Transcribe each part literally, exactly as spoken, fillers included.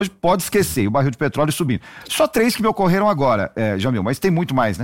pode esquecer, o barril de petróleo subindo. Só três que me ocorreram agora, é, Jamil, mas tem muito mais, né?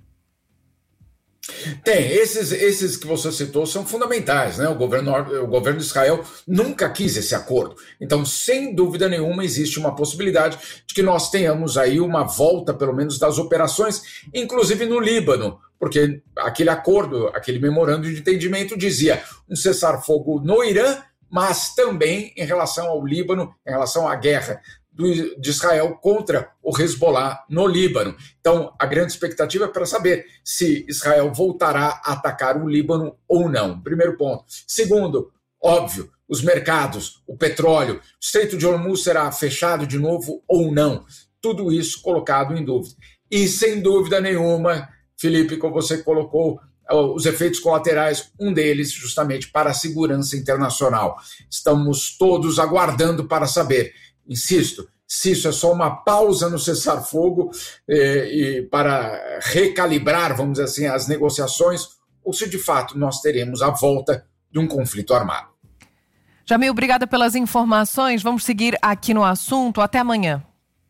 Tem, esses, esses que você citou são fundamentais, né? O governo, o governo de Israel nunca quis esse acordo. Então, sem dúvida nenhuma, existe uma possibilidade de que nós tenhamos aí uma volta, pelo menos, das operações, inclusive no Líbano, porque aquele acordo, aquele memorando de entendimento dizia um cessar-fogo no Irã, mas também em relação ao Líbano, em relação à guerra de Israel contra o Hezbollah no Líbano. Então, a grande expectativa é para saber se Israel voltará a atacar o Líbano ou não. Primeiro ponto. Segundo, óbvio, os mercados, o petróleo, o Estreito de Hormuz será fechado de novo ou não. Tudo isso colocado em dúvida. E, sem dúvida nenhuma, Felipe, como você colocou, os efeitos colaterais, um deles justamente para a segurança internacional. Estamos todos aguardando para saber, insisto, se isso é só uma pausa no cessar-fogo eh, e para recalibrar, vamos dizer assim, as negociações, ou se de fato nós teremos a volta de um conflito armado. Jamil, obrigada pelas informações. Vamos seguir aqui no assunto. Até amanhã.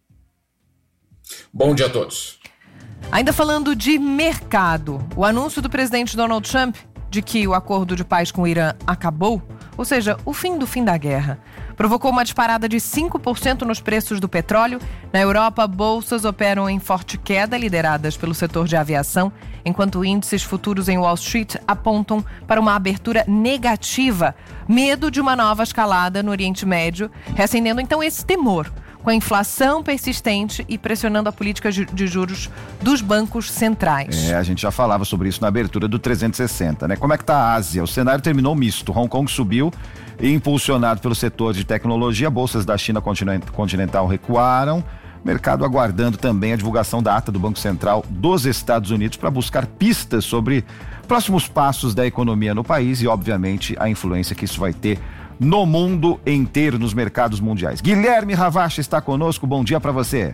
Bom dia a todos. Ainda falando de mercado, o anúncio do presidente Donald Trump de que o acordo de paz com o Irã acabou, ou seja, o fim do fim da guerra, provocou uma disparada de cinco por cento nos preços do petróleo. Na Europa, bolsas operam em forte queda, lideradas pelo setor de aviação, enquanto índices futuros em Wall Street apontam para uma abertura negativa. Medo de uma nova escalada no Oriente Médio, reacendendo então esse temor, com a inflação persistente e pressionando a política de juros dos bancos centrais. É, a gente já falava sobre isso na abertura do trezentos e sessenta, né? Como é que está a Ásia? O cenário terminou misto. Hong Kong subiu, impulsionado pelo setor de tecnologia. Bolsas da China continental recuaram. Mercado aguardando também a divulgação da ata do Banco Central dos Estados Unidos para buscar pistas sobre próximos passos da economia no país e, obviamente, a influência que isso vai ter no mundo inteiro, nos mercados mundiais. Guilherme Ravache está conosco, bom dia para você.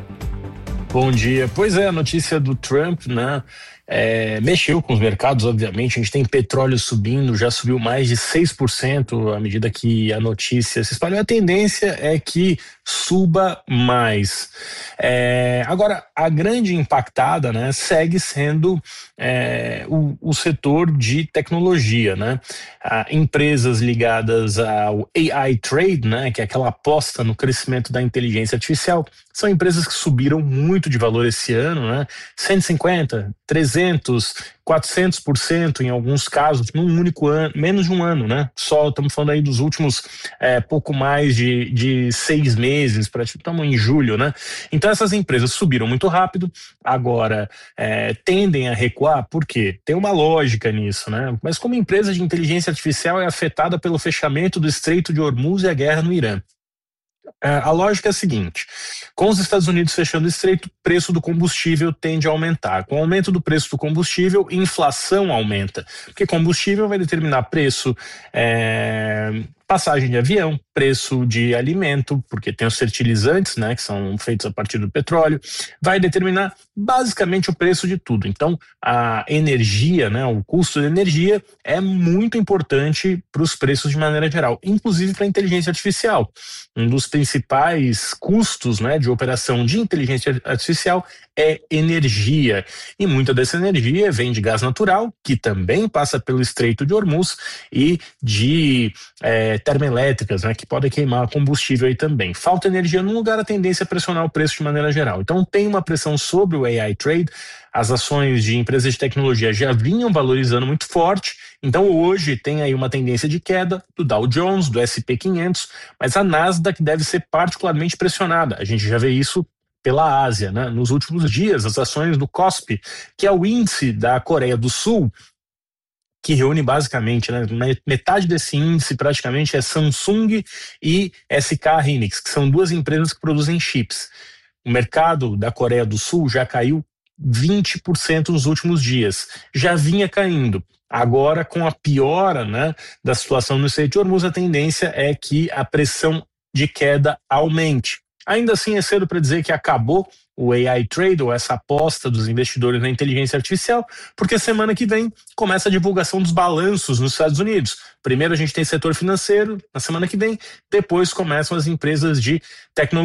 Bom dia. Pois é, a notícia do Trump, né, é, mexeu com os mercados, obviamente. A gente tem petróleo subindo, já subiu mais de seis por cento à medida que a notícia se espalhou. A tendência é que suba mais. É, agora, a grande impactada, né, segue sendo é, o, o setor de tecnologia, né? Ah, empresas ligadas ao A I Trade, né, que é aquela aposta no crescimento da inteligência artificial, são empresas que subiram muito de valor esse ano, né? cento e cinquenta, trezentos, quatrocentos por cento em alguns casos, num único ano, menos de um ano, né? Só estamos falando aí dos últimos é, pouco mais de, de seis meses, estamos em julho, né? Então essas empresas subiram muito rápido, agora é, tendem a recuar, por quê? Tem uma lógica nisso, né? Mas como empresa de inteligência artificial é afetada pelo fechamento do Estreito de Hormuz e a guerra no Irã. A lógica é a seguinte: com os Estados Unidos fechando o estreito, o preço do combustível tende a aumentar. Com o aumento do preço do combustível, inflação aumenta, porque combustível vai determinar preço, é, passagem de avião, preço de alimento, porque tem os fertilizantes, né, que são feitos a partir do petróleo, vai determinar basicamente o preço de tudo. Então, a energia, né, o custo da energia é muito importante para os preços de maneira geral, inclusive para a inteligência artificial. Um dos principais custos, né, de operação de inteligência artificial é energia, e muita dessa energia vem de gás natural, que também passa pelo Estreito de Hormuz, e de é, termoelétricas, né, que podem queimar combustível aí também. Falta energia num lugar, a tendência é pressionar o preço de maneira geral. Então tem uma pressão sobre o A I Trade. As ações de empresas de tecnologia já vinham valorizando muito forte, então hoje tem aí uma tendência de queda do Dow Jones, do S e P quinhentos, mas a Nasdaq deve ser particularmente pressionada. A gente já vê isso pela Ásia, né? Nos últimos dias, as ações do Kospi, que é o índice da Coreia do Sul, que reúne basicamente, né, metade desse índice praticamente é Samsung e S K Hynix, que são duas empresas que produzem chips. O mercado da Coreia do Sul já caiu vinte por cento nos últimos dias, já vinha caindo. Agora, com a piora, né, da situação no Estreito de Hormuz, a tendência é que a pressão de queda aumente. Ainda assim, é cedo para dizer que acabou o A I Trade, ou essa aposta dos investidores na inteligência artificial, porque semana que vem começa a divulgação dos balanços nos Estados Unidos. Primeiro a gente tem setor financeiro, na semana que vem, depois começam as empresas de tecnologia.